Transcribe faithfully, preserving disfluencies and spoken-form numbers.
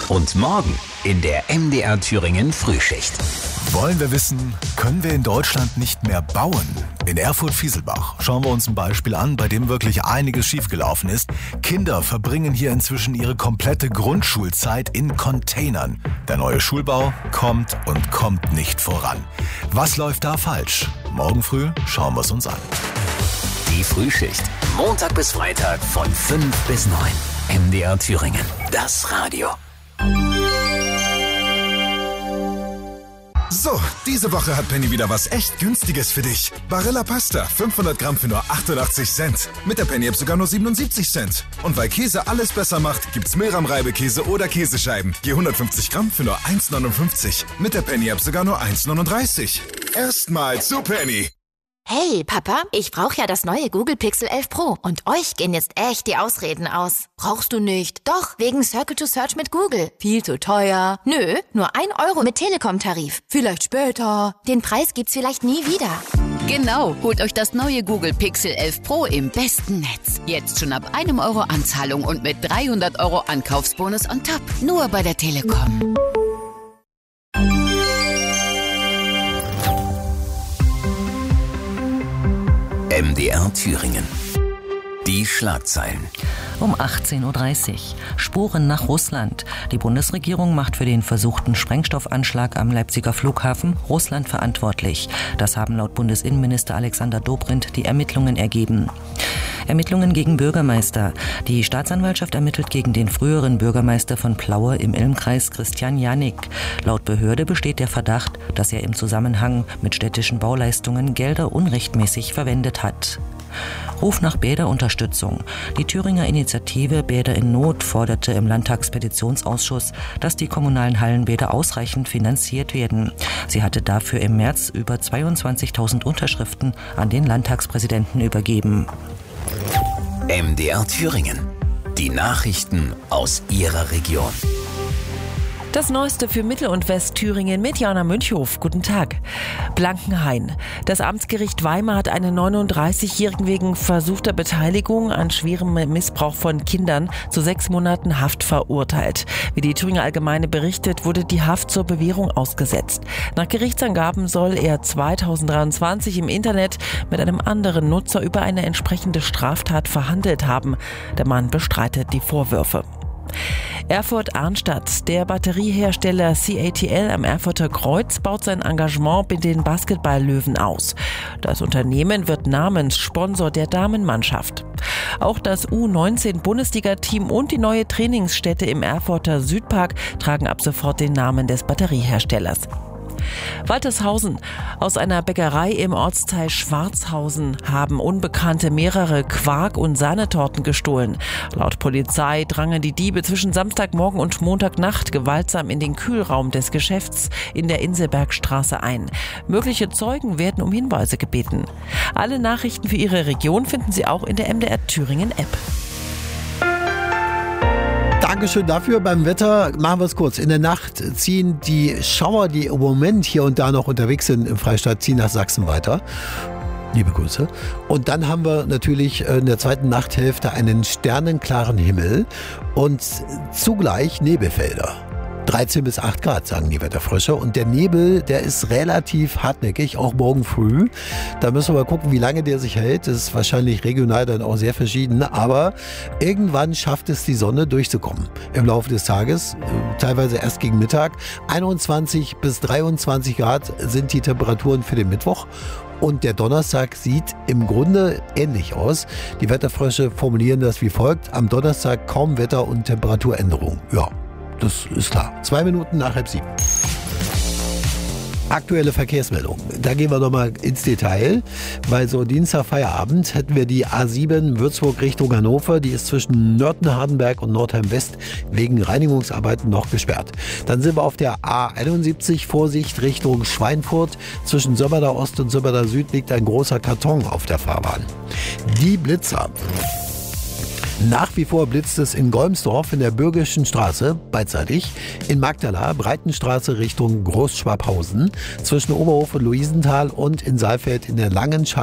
Und morgen in der M D R Thüringen Frühschicht. Wollen wir wissen, können wir in Deutschland nicht mehr bauen? In Erfurt-Fieselbach schauen wir uns ein Beispiel an, bei dem wirklich einiges schiefgelaufen ist. Kinder verbringen hier inzwischen ihre komplette Grundschulzeit in Containern. Der neue Schulbau kommt und kommt nicht voran. Was läuft da falsch? Morgen früh schauen wir es uns an. Die Frühschicht. Montag bis Freitag von fünf bis neun. M D R Thüringen. Das Radio. So, diese Woche hat Penny wieder was echt Günstiges für dich. Barilla Pasta, fünfhundert Gramm für nur achtundachtzig Cent. Mit der Penny-App sogar nur siebenundsiebzig Cent. Und weil Käse alles besser macht, gibt's Milram-Reibekäse oder Käsescheiben. Je hundertfünfzig Gramm für nur eins neunundfünfzig. Mit der Penny-App sogar nur eins neununddreißig. Erstmal zu Penny. Hey, Papa, ich brauche ja das neue Google Pixel elf Pro und euch gehen jetzt echt die Ausreden aus. Brauchst du nicht? Doch, wegen Circle to Search mit Google. Viel zu teuer. Nö, nur ein Euro mit Telekom-Tarif. Vielleicht später. Den Preis gibt's vielleicht nie wieder. Genau, holt euch das neue Google Pixel elf Pro im besten Netz. Jetzt schon ab einem Euro Anzahlung und mit dreihundert Euro Ankaufsbonus on top. Nur bei der Telekom. M D R Thüringen. Die Schlagzeilen. Um achtzehn Uhr dreißig. Spuren nach Russland. Die Bundesregierung macht für den versuchten Sprengstoffanschlag am Leipziger Flughafen Russland verantwortlich. Das haben laut Bundesinnenminister Alexander Dobrindt die Ermittlungen ergeben. Ermittlungen gegen Bürgermeister. Die Staatsanwaltschaft ermittelt gegen den früheren Bürgermeister von Plaue im Ilmkreis, Christian Janik. Laut Behörde besteht der Verdacht, dass er im Zusammenhang mit städtischen Bauleistungen Gelder unrechtmäßig verwendet hat. Ruf nach Bäderunterstützung. Die Thüringer Initiative Bäder in Not forderte im Landtagspetitionsausschuss, dass die kommunalen Hallenbäder ausreichend finanziert werden. Sie hatte dafür im März über zweiundzwanzigtausend Unterschriften an den Landtagspräsidenten übergeben. M D R Thüringen. Die Nachrichten aus Ihrer Region. Das Neueste für Mittel- und Westthüringen mit Jana Münchhof. Guten Tag. Blankenhain. Das Amtsgericht Weimar hat einen neununddreißigjährigen wegen versuchter Beteiligung an schwerem Missbrauch von Kindern zu sechs Monaten Haft verurteilt. Wie die Thüringer Allgemeine berichtet, wurde die Haft zur Bewährung ausgesetzt. Nach Gerichtsangaben soll er zweitausenddreiundzwanzig im Internet mit einem anderen Nutzer über eine entsprechende Straftat verhandelt haben. Der Mann bestreitet die Vorwürfe. Erfurt-Arnstadt. Der Batteriehersteller C A T L am Erfurter Kreuz baut sein Engagement mit den Basketball-Löwen aus. Das Unternehmen wird Namenssponsor der Damenmannschaft. Auch das U neunzehn Bundesliga-Team und die neue Trainingsstätte im Erfurter Südpark tragen ab sofort den Namen des Batterieherstellers. Waltershausen. Aus einer Bäckerei im Ortsteil Schwarzhausen haben Unbekannte mehrere Quark- und Sahnetorten gestohlen. Laut Polizei drangen die Diebe zwischen Samstagmorgen und Montagnacht gewaltsam in den Kühlraum des Geschäfts in der Inselbergstraße ein. Mögliche Zeugen werden um Hinweise gebeten. Alle Nachrichten für Ihre Region finden Sie auch in der M D R Thüringen App. Dankeschön dafür. Beim Wetter machen wir es kurz. In der Nacht ziehen die Schauer, die im Moment hier und da noch unterwegs sind im Freistaat, ziehen nach Sachsen weiter. Liebe Grüße. Und dann haben wir natürlich in der zweiten Nachthälfte einen sternenklaren Himmel und zugleich Nebelfelder. dreizehn bis acht Grad, sagen die Wetterfrösche. Und der Nebel, der ist relativ hartnäckig, auch morgen früh. Da müssen wir mal gucken, wie lange der sich hält. Das ist wahrscheinlich regional dann auch sehr verschieden. Aber irgendwann schafft es die Sonne durchzukommen im Laufe des Tages. Teilweise erst gegen Mittag. einundzwanzig bis dreiundzwanzig Grad sind die Temperaturen für den Mittwoch. Und der Donnerstag sieht im Grunde ähnlich aus. Die Wetterfrösche formulieren das wie folgt. Am Donnerstag kaum Wetter- und Temperaturänderung. Ja. Das ist klar. Zwei Minuten nach halb sieben. Aktuelle Verkehrsmeldung. Da gehen wir nochmal ins Detail, weil so Dienstag Feierabend hätten wir die A sieben Würzburg Richtung Hannover. Die ist zwischen Nörten-Hardenberg und Nordheim-West wegen Reinigungsarbeiten noch gesperrt. Dann sind wir auf der A einundsiebzig, Vorsicht Richtung Schweinfurt. Zwischen Sömmerda Ost und Sömmerda Süd liegt ein großer Karton auf der Fahrbahn. Die Blitzer. Nach wie vor blitzt es in Golmsdorf in der Bürgerschen Straße, beidseitig, in Magdala, Breitenstraße Richtung Großschwabhausen, zwischen Oberhof und Luisenthal und in Saalfeld in der Langen